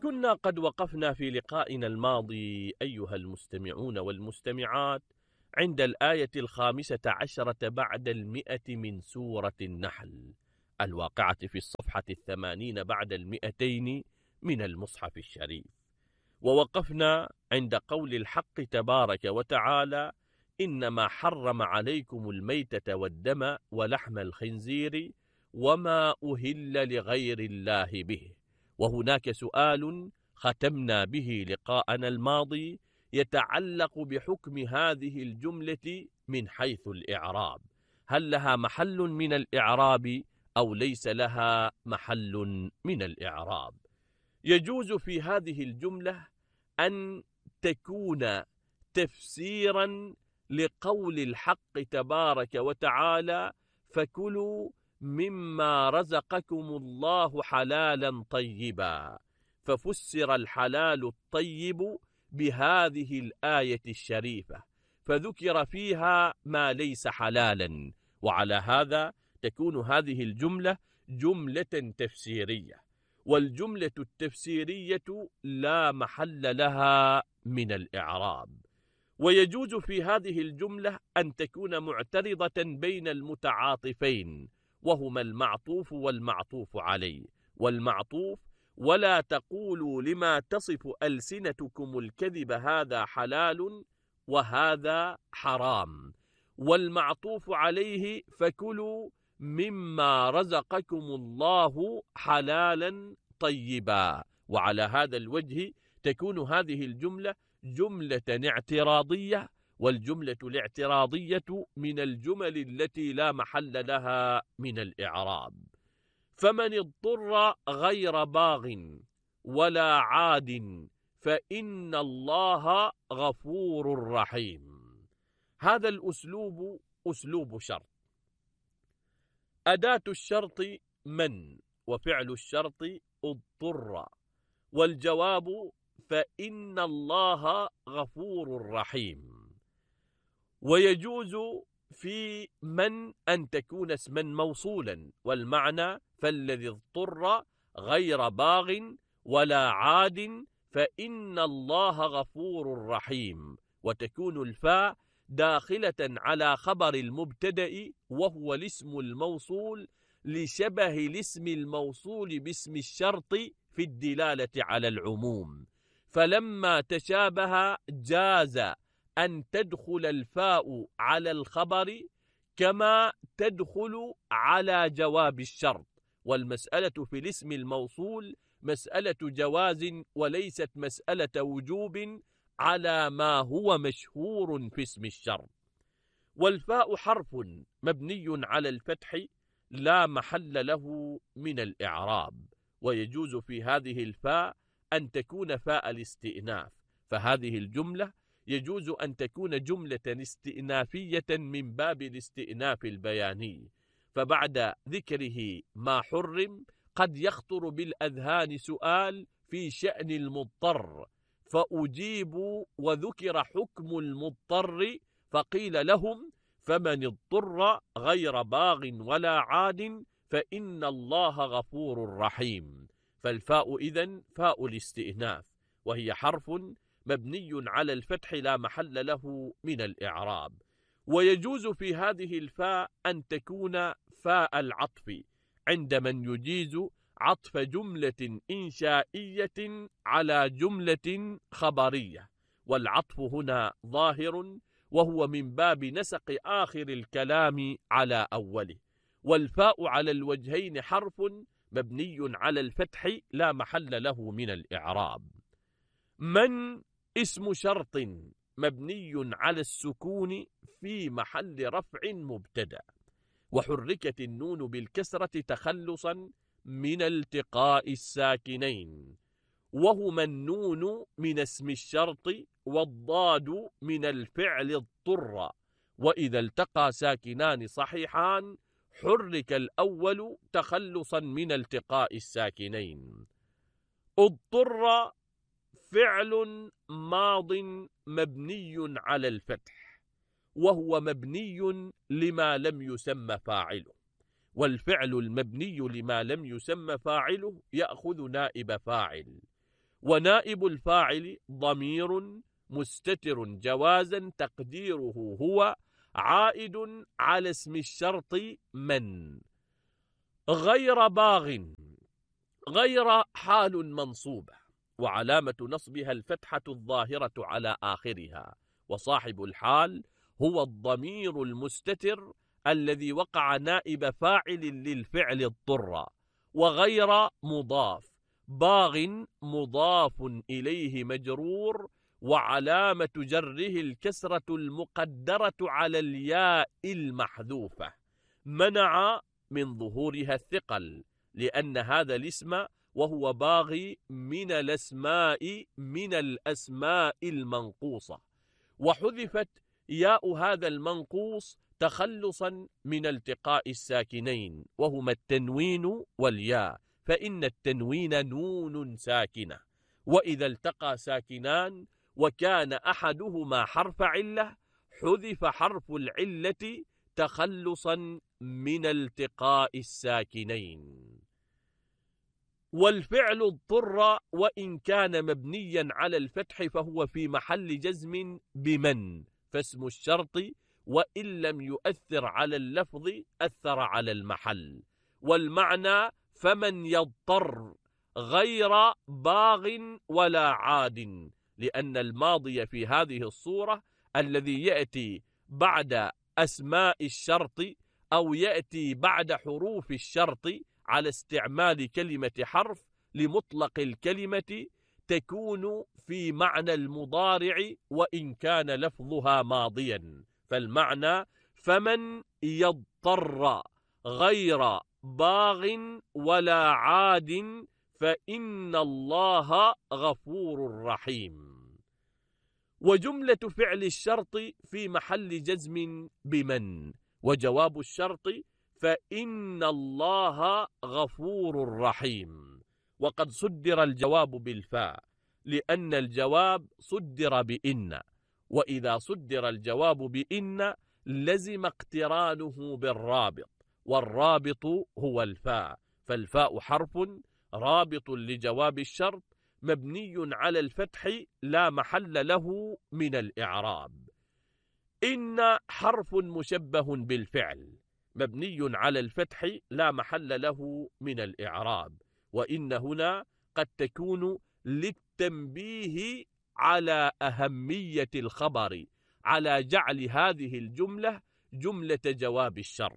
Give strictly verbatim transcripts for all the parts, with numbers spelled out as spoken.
كنا قد وقفنا في لقائنا الماضي أيها المستمعون والمستمعات عند الآية الخامسة عشرة بعد المئة من سورة النحل الواقعة في الصفحة الثمانين بعد المئتين من المصحف الشريف، ووقفنا عند قول الحق تبارك وتعالى: إنما حرم عليكم الميتة والدم ولحم الخنزير وما أهل لغير الله به. وهناك سؤال ختمنا به لقاءنا الماضي يتعلق بحكم هذه الجملة من حيث الإعراب، هل لها محل من الإعراب أو ليس لها محل من الإعراب؟ يجوز في هذه الجملة أن تكون تفسيرا لقول الحق تبارك وتعالى: فكلوا مما رزقكم الله حلالا طيبا، ففسر الحلال الطيب بهذه الآية الشريفة، فذكر فيها ما ليس حلالا، وعلى هذا تكون هذه الجملة جملة تفسيرية، والجملة التفسيرية لا محل لها من الإعراب. ويجوز في هذه الجملة أن تكون معترضة بين المتعاطفين، وهما المعطوف والمعطوف عليه. والمعطوف: ولا تقولوا لما تصف ألسنتكم الكذب هذا حلال وهذا حرام. والمعطوف عليه: فكلوا مما رزقكم الله حلالا طيبا. وعلى هذا الوجه تكون هذه الجملة جملة اعتراضية، والجملة الاعتراضية من الجمل التي لا محل لها من الإعراب. فمن اضطر غير باغ ولا عاد فإن الله غفور رحيم. هذا الأسلوب أسلوب شرط. أداة الشرط من، وفعل الشرط اضطر، والجواب فإن الله غفور رحيم. ويجوز في من أن تكون اسما موصولا، والمعنى: فالذي اضطر غير باغ ولا عاد فإن الله غفور رحيم، وتكون الفاء داخلة على خبر المبتدأ وهو الاسم الموصول لشبه الاسم الموصول باسم الشرط في الدلالة على العموم، فلما تشابه جاز أن تدخل الفاء على الخبر كما تدخل على جواب الشرط. والمسألة في الاسم الموصول مسألة جواز وليست مسألة وجوب على ما هو مشهور في اسم الشرط. والفاء حرف مبني على الفتح لا محل له من الإعراب. ويجوز في هذه الفاء أن تكون فاء الاستئناف، فهذه الجملة يجوز أن تكون جملة استئنافية من باب الاستئناف البياني، فبعد ذكره ما حرم قد يخطر بالأذهان سؤال في شأن المضطر، فأجيب وذكر حكم المضطر فقيل لهم: فمن اضطر غير باغ ولا عاد فإن الله غفور رحيم. فالفاء إذن فاء الاستئناف، وهي حرف مبني على الفتح لا محل له من الإعراب. ويجوز في هذه الفاء أن تكون فاء العطف عند من يجيز عطف جملة إنشائية على جملة خبرية، والعطف هنا ظاهر وهو من باب نسق آخر الكلام على أوله. والفاء على الوجهين حرف مبني على الفتح لا محل له من الإعراب. من اسم شرط مبني على السكون في محل رفع مبتدأ، وحركت النون بالكسرة تخلصا من التقاء الساكنين، وهما النون من اسم الشرط والضاد من الفعل اضطر، وإذا التقى ساكنان صحيحان حرك الأول تخلصا من التقاء الساكنين. اضطر فعل ماض مبني على الفتح، وهو مبني لما لم يسمى فاعله، والفعل المبني لما لم يسمى فاعله يأخذ نائب فاعل. ونائب الفاعل ضمير مستتر جوازا تقديره هو عائد على اسم الشرط من. غير باغ، غير حال منصوبة وعلامة نصبها الفتحة الظاهرة على آخرها، وصاحب الحال هو الضمير المستتر الذي وقع نائب فاعل للفعل اضطر. وغير مضاف، باغ مضاف إليه مجرور وعلامة جره الكسرة المقدرة على الياء المحذوفة، منع من ظهورها الثقل، لأن هذا الاسم وهو باغي من الأسماء من الأسماء المنقوصة، وحذفت ياء هذا المنقوص تخلصا من التقاء الساكنين وهما التنوين والياء، فإن التنوين نون ساكنة، وإذا التقى ساكنان وكان أحدهما حرف علة حذف حرف العلة تخلصا من التقاء الساكنين. والفعل اضطر وإن كان مبنيا على الفتح فهو في محل جزم بمن، فاسم الشرط وإن لم يؤثر على اللفظ أثر على المحل. والمعنى فمن يضطر غير باغ ولا عاد، لأن الماضي في هذه الصورة الذي يأتي بعد أسماء الشرط أو يأتي بعد حروف الشرط على استعمال كلمة حرف لمطلق الكلمة تكون في معنى المضارع وإن كان لفظها ماضيا، فالمعنى فمن يضطر غير باغ ولا عاد فإن الله غفور رحيم. وجملة فعل الشرط في محل جزم بمن، وجواب الشرط فإن الله غفور رحيم. وقد صدر الجواب بالفاء لأن الجواب صدر بإن، وإذا صدر الجواب بإن لزم اقترانه بالرابط، والرابط هو الفاء، فالفاء حرف رابط لجواب الشرط مبني على الفتح لا محل له من الإعراب. إن حرف مشبه بالفعل مبني على الفتح لا محل له من الإعراب، وإن هنا قد تكون للتنبيه على أهمية الخبر على جعل هذه الجملة جملة جواب الشرط.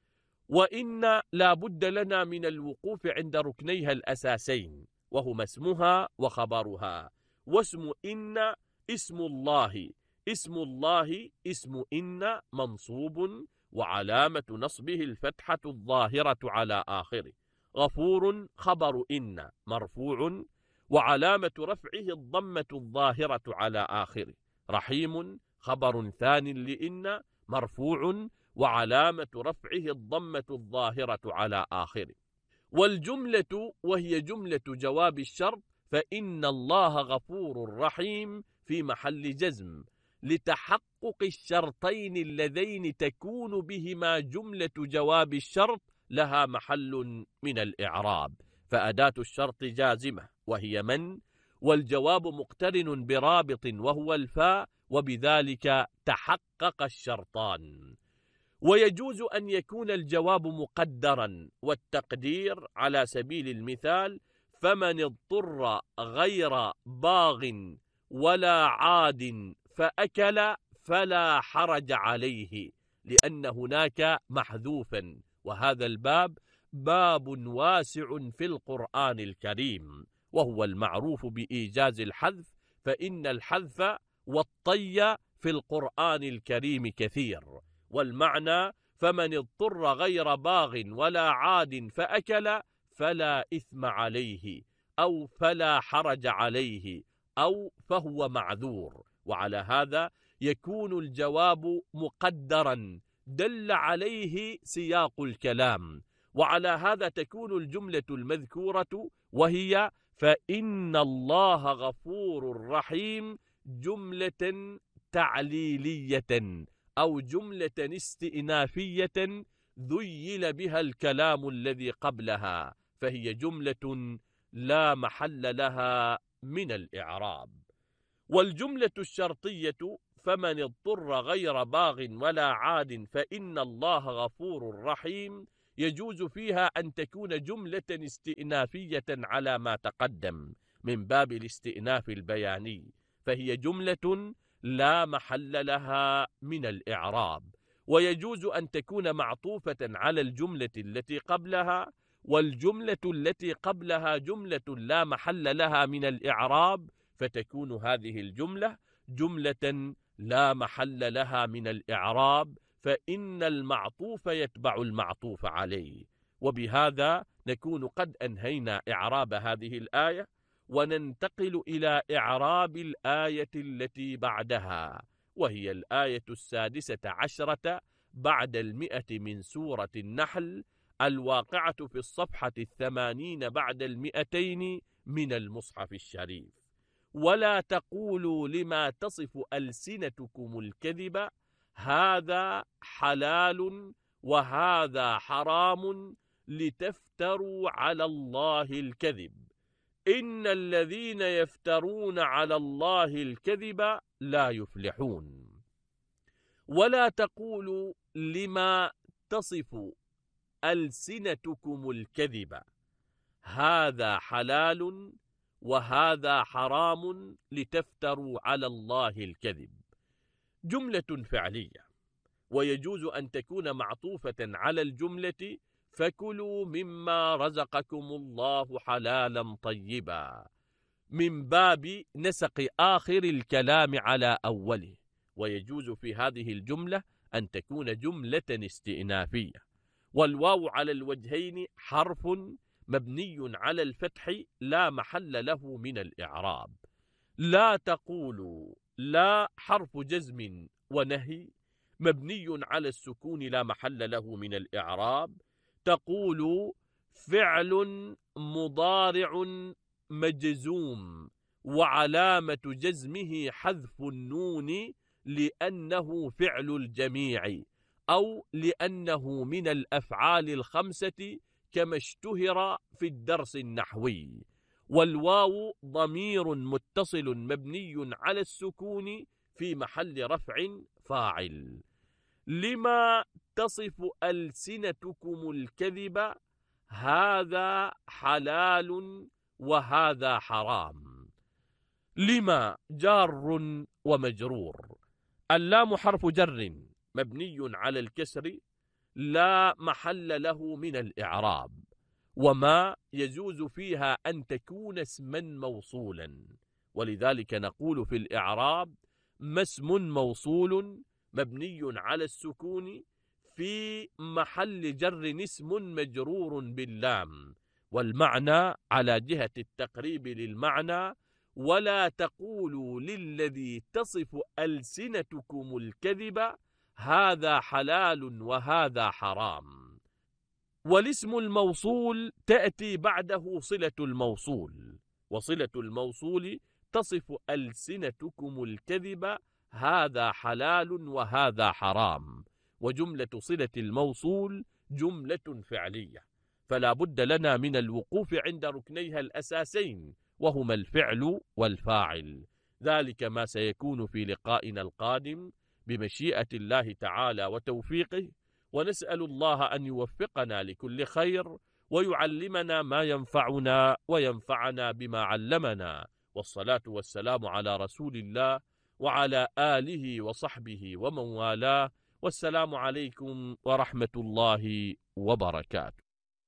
وإن لا بد لنا من الوقوف عند ركنيها الأساسين وهما اسمها وخبرها. واسم إن اسم الله، اسم الله اسم إن منصوب وعلامة نصبه الفتحة الظاهرة على آخره. غفور خبر إن مرفوع وعلامة رفعه الضمة الظاهرة على آخره. رحيم خبر ثان لإن مرفوع وعلامة رفعه الضمة الظاهرة على آخره. والجملة وهي جملة جواب الشرط فإن الله غفور رحيم في محل جزم لتحقق الشرطين اللذين تكون بهما جملة جواب الشرط لها محل من الإعراب، فأداة الشرط جازمة وهي من، والجواب مقترن برابط وهو الفاء، وبذلك تحقق الشرطان. ويجوز أن يكون الجواب مقدرا، والتقدير على سبيل المثال فمن اضطر غير باغ ولا عاد فأكل فلا حرج عليه، لأن هناك محذوفا، وهذا الباب باب واسع في القرآن الكريم وهو المعروف بإيجاز الحذف، فإن الحذف والطي في القرآن الكريم كثير. والمعنى فمن اضطر غير باغ ولا عاد فأكل فلا إثم عليه أو فلا حرج عليه أو فهو معذور. وعلى هذا يكون الجواب مقدرا دل عليه سياق الكلام، وعلى هذا تكون الجملة المذكورة وهي فإن الله غفور رحيم جملة تعليلية أو جملة استئنافية ذيل بها الكلام الذي قبلها، فهي جملة لا محل لها من الإعراب. والجملة الشرطية فمن اضطر غير باغ ولا عاد فإن الله غفور رحيم يجوز فيها أن تكون جملة استئنافية على ما تقدم من باب الاستئناف البياني، فهي جملة لا محل لها من الإعراب. ويجوز أن تكون معطوفة على الجملة التي قبلها، والجملة التي قبلها جملة لا محل لها من الإعراب، فتكون هذه الجملة جملة لا محل لها من الإعراب، فإن المعطوف يتبع المعطوف عليه. وبهذا نكون قد أنهينا إعراب هذه الآية، وننتقل إلى إعراب الآية التي بعدها، وهي الآية السادسة عشرة بعد المئة من سورة النحل، الواقعة في الصفحة الثمانين بعد المئتين من المصحف الشريف. ولا تقولوا لما تصف ألسنتكم الكذب هذا حلال وهذا حرام لتفتروا على الله الكذب إن الذين يفترون على الله الكذب لا يفلحون. ولا تقولوا لما تصف ألسنتكم الكذب هذا حلال وهذا حرام لتفتروا على الله الكذب. جملة فعلية، ويجوز أن تكون معطوفة على الجملة فكلوا مما رزقكم الله حلالا طيبا، من باب نسق آخر الكلام على أوله. ويجوز في هذه الجملة أن تكون جملة استئنافية. والواو على الوجهين حرف مبني على الفتح لا محل له من الإعراب. لا تقولوا، لا حرف جزم ونهي مبني على السكون لا محل له من الإعراب. تقول فعل مضارع مجزوم وعلامة جزمه حذف النون لأنه فعل الجميع أو لأنه من الأفعال الخمسة كما اشتهر في الدرس النحوي. والواو ضمير متصل مبني على السكون في محل رفع فاعل. لما تصف ألسنتكم الكذب هذا حلال وهذا حرام. لما جار ومجرور. اللام حرف جر مبني على الكسر لا محل له من الإعراب. وما يجوز فيها أن تكون اسما موصولا، ولذلك نقول في الإعراب ما اسم موصول مبني على السكون في محل جر اسم مجرور باللام، والمعنى على جهة التقريب للمعنى. ولا تقولوا للذي تصف ألسنتكم الكذب هذا حلال وهذا حرام. والاسم الموصول تأتي بعده صلة الموصول، وصلة الموصول تصف ألسنتكم الكذب هذا حلال وهذا حرام. وجملة صلة الموصول جملة فعلية، فلا بد لنا من الوقوف عند ركنيها الأساسين، وهما الفعل والفاعل. ذلك ما سيكون في لقائنا القادم بمشيئة الله تعالى وتوفيقه، ونسأل الله أن يوفقنا لكل خير ويعلمنا ما ينفعنا وينفعنا بما علمنا. والصلاة والسلام على رسول الله وعلى آله وصحبه ومن والاه، والسلام عليكم ورحمة الله وبركاته.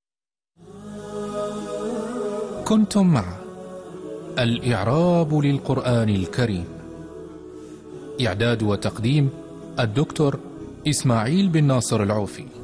كنتم مع الإعراب للقرآن الكريم، إعداد وتقديم الدكتور إسماعيل بن ناصر العوفي.